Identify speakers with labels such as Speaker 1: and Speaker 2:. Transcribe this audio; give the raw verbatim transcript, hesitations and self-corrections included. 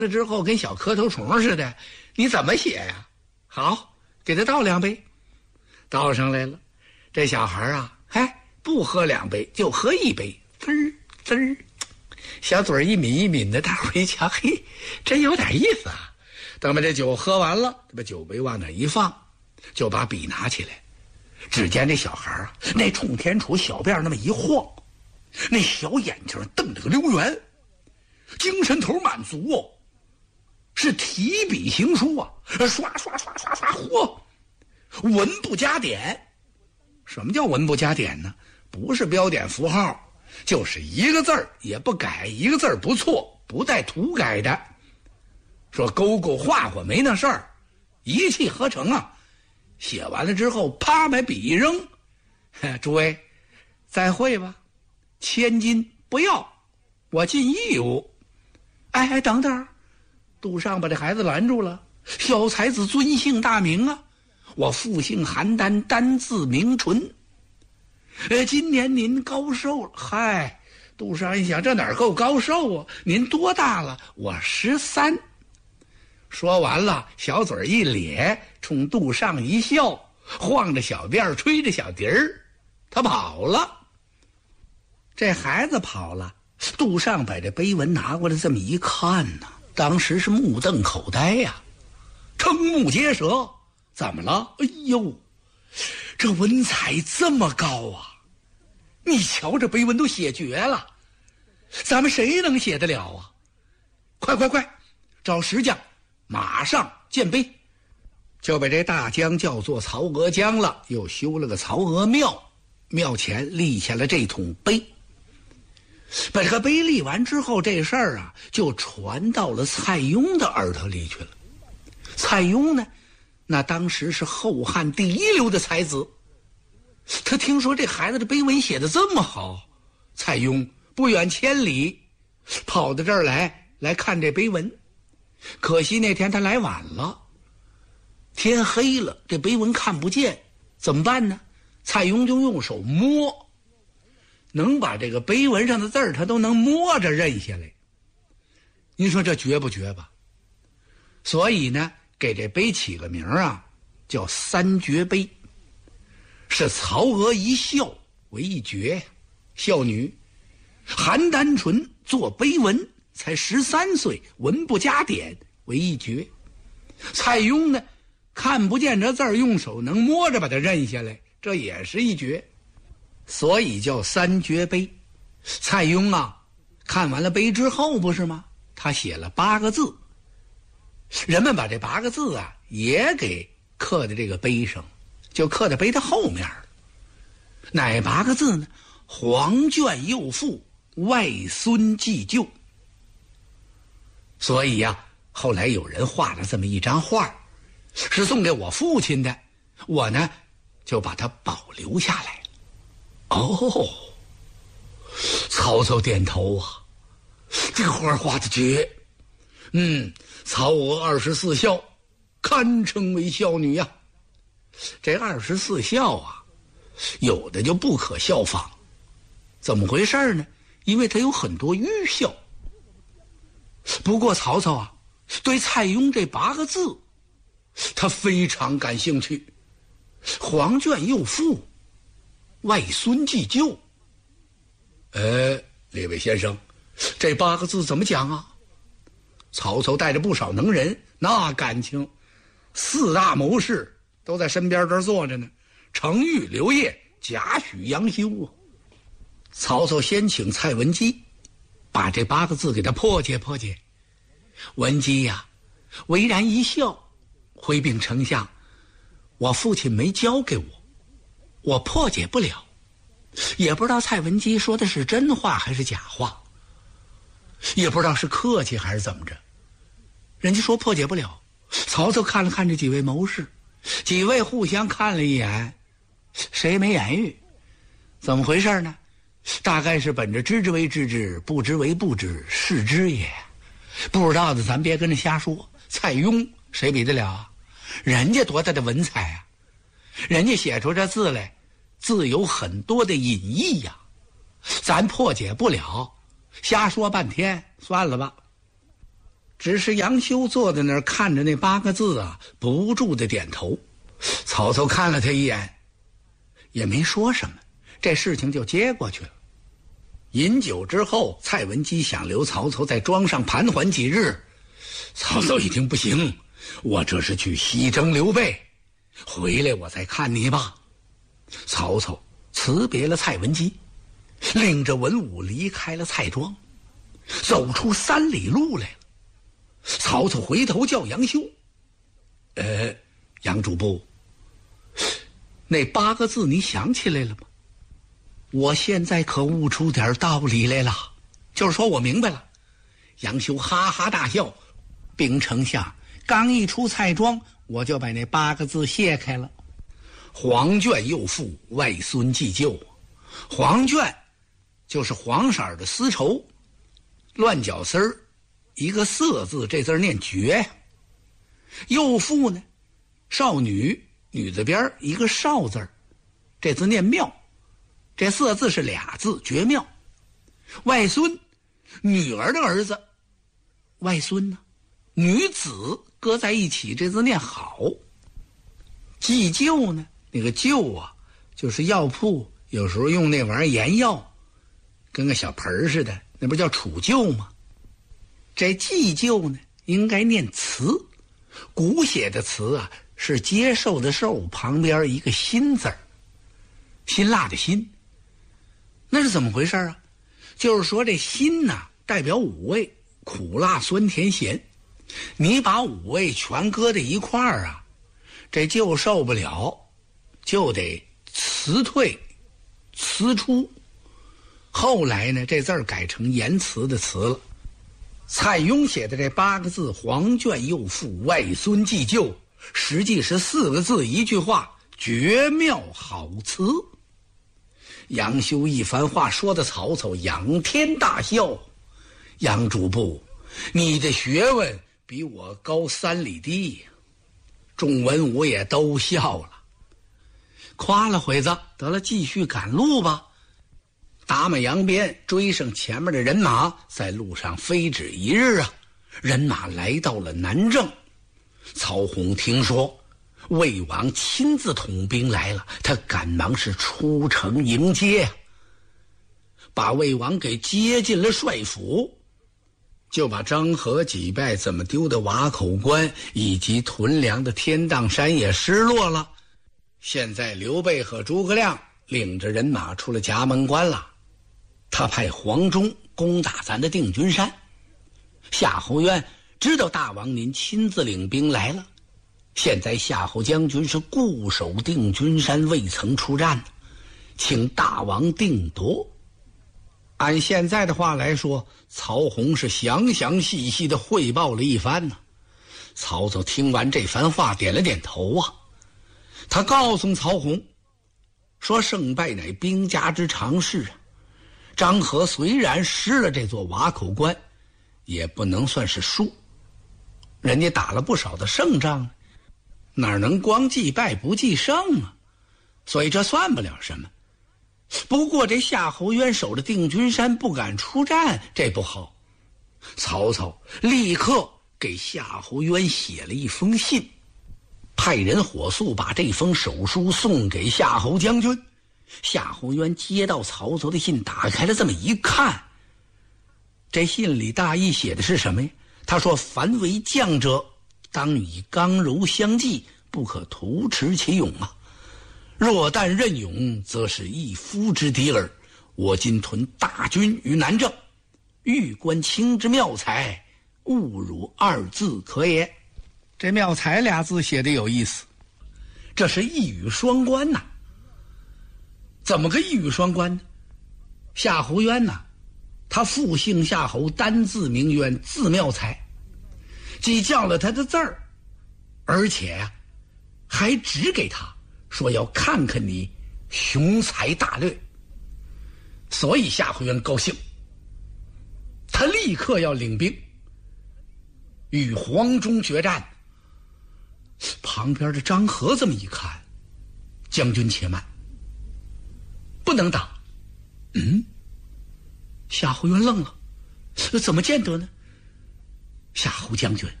Speaker 1: 了之后跟小磕头虫似的，你怎么写呀？好，给他倒两杯，倒上来了。这小孩啊，哎，不喝两杯就喝一杯，滋儿滋儿，小嘴一抿一抿的，大伙儿一瞧，嘿，真有点意思啊。等把这酒喝完了，把酒杯往那一放，就把笔拿起来。只见这小孩啊，那冲天杵小辫那么一晃，那小眼睛瞪着个溜圆，精神头满足哦，是提笔行书啊，刷刷刷刷刷，嚯，文不加点。什么叫文不加点呢？不是标点符号，就是一个字儿也不改，一个字儿不错，不带涂改的。说勾勾画画没那事儿，一气呵成啊。写完了之后，啪，把笔一扔，诸位，再会吧，千金不要，我尽义务。哎哎，等等，杜尚把这孩子拦住了。小才子尊姓大名啊？我父姓邯郸，单字明纯。呃，今年您高寿了？嗨，杜尚一想，这哪够高寿啊？您多大了？我十三。说完了，小嘴一咧，冲杜尚一笑，晃着小辫，吹着小笛儿，他跑了。这孩子跑了，杜尚把这碑文拿过来这么一看呢，当时是目瞪口呆呀、啊，瞠目结舌。怎么了？哎呦，这文采这么高啊！你瞧这碑文都写绝了，咱们谁能写得了啊？快快快，找石匠马上建碑。就把这大江叫做曹娥江了，又修了个曹娥庙，庙前立下了这桶碑。把这个碑立完之后，这事儿啊就传到了蔡邕的耳朵里去了。蔡邕呢，那当时是后汉第一流的才子，他听说这孩子的碑文写得这么好，蔡邕不远千里跑到这儿来来看这碑文。可惜那天他来晚了，天黑了，这碑文看不见，怎么办呢？蔡邕就用手摸，能把这个碑文上的字儿他都能摸着认下来。您说这绝不绝吧？所以呢，给这碑起个名啊，叫三绝碑。是曹娥一孝为一绝，孝女邯郸纯做碑文才十三岁，文不加点为一绝。蔡邕呢，看不见这字儿，用手能摸着把它认下来，这也是一绝，所以叫三绝碑。蔡邕啊，看完了碑之后不是吗？他写了八个字，人们把这八个字啊也给刻在这个碑上，就刻在碑的后面。哪八个字呢？黄卷幼妇，外孙继旧。所以呀、啊，后来有人画了这么一张画，是送给我父亲的，我呢就把它保留下来。哦，曹操点头啊，这个画画的绝。嗯，曹娥二十四孝，堪称为孝女呀、啊。这二十四孝啊，有的就不可效仿。怎么回事呢？因为他有很多愚孝。不过曹操啊，对蔡邕这八个字他非常感兴趣。黄卷幼妇，外孙继旧。呃，列位先生，这八个字怎么讲啊？曹操带着不少能人，那感情，四大谋士都在身边这儿坐着呢，程昱、刘烨、贾诩、杨修啊。曹操先请蔡文姬把这八个字给他破解破解。文姬呀、啊，唯然一笑，回禀丞相，我父亲没教给我，我破解不了。也不知道蔡文姬说的是真话还是假话，也不知道是客气还是怎么着。人家说破解不了，曹操看了看这几位谋士，几位互相看了一眼，谁也没言语。怎么回事呢？大概是本着知之为知之，不知为不知，是知也。不知道的咱别跟着瞎说。蔡邕谁比得了啊？人家多大的文采啊，人家写出这字来，字有很多的隐意呀、啊，咱破解不了，瞎说半天，算了吧。 只是杨修坐在那儿看着那八个字啊，不住的点头。曹操看了他一眼，也没说什么，这事情就接过去了。饮酒之后，蔡文姬想留曹操在庄上盘桓几日。曹操一听不行，我这是去西征刘备，回来我再看你吧。曹操辞别了蔡文姬，领着文武离开了蔡庄，走出三里路来了。曹操回头叫杨修：“呃，杨主簿，那八个字你想起来了吗？我现在可悟出点道理来了，就是说我明白了。”杨修哈哈大笑：“禀丞相，刚一出蔡庄，我就把那八个字卸开了。黄卷幼妇，外孙继旧。黄卷就是黄色的丝绸，乱绞丝儿，一个色字，这字念绝呀。幼妇呢，少女，女字边一个少字，这字念妙，这色字是俩字，绝妙。外孙，女儿的儿子，外孙呢，女子搁在一起，这字念好。继旧呢，那个旧啊，就是药铺有时候用那玩意儿研药，跟个小盆似的，那不叫储臼吗？这继旧呢，应该念慈，古写的慈啊，是接受的受旁边一个辛字儿，辛辣的辛。那是怎么回事啊？就是说这辛呐、啊，代表五味，苦辣酸甜咸。你把五味全搁在一块儿啊，这就受不了，就得辞退辞出。后来呢，这字儿改成言辞的辞了。蔡邕写的这八个字黄卷幼妇，外孙继旧，实际是四个字一句话，绝妙好词。杨修一番话说的曹操仰天大笑：“杨主簿，你的学问比我高三里地。”众文武也都笑了，夸了会子，得了，继续赶路吧。打马扬鞭，追上前面的人马，在路上飞指一日啊，人马来到了南郑。曹洪听说魏王亲自统兵来了，他赶忙是出城迎接，把魏王给接进了帅府，就把张合击败怎么丢的瓦口关以及屯粮的天荡山也失落了。现在刘备和诸葛亮领着人马出了夹门关了，他派黄忠攻打咱的定军山。夏侯渊知道大王您亲自领兵来了，现在夏侯将军是固守定军山，未曾出战，请大王定夺。按现在的话来说，曹洪是详详细细的汇报了一番呢。曹操听完这番话，点了点头啊。他告诉曹洪说，胜败乃兵家之常事啊。张合虽然失了这座瓦口关，也不能算是输，人家打了不少的胜仗，哪能光记败不记胜啊？所以这算不了什么。不过这夏侯渊守着定军山不敢出战，这不好。曹操立刻给夏侯渊写了一封信，派人火速把这封手书送给夏侯将军。夏侯渊接到曹操的信，打开了这么一看，这信里大意写的是什么呀？他说：“凡为将者，当以刚柔相济，不可徒持其勇啊。若但任勇，则是一夫之敌耳。我今屯大军于南郑，欲观卿之妙才，勿辱二字可也。”这妙才俩字写的有意思，这是一语双关呐、啊。怎么个一语双关呢？夏侯渊呐、啊，他父姓夏侯，单字名渊，字妙才，既叫了他的字儿，而且啊，还指给他说要看看你雄才大略，所以夏侯渊高兴，他立刻要领兵与黄忠决战。旁边的张合这么一看，将军且慢，不能打。嗯，夏侯渊愣了，怎么见得呢？
Speaker 2: 夏侯将军，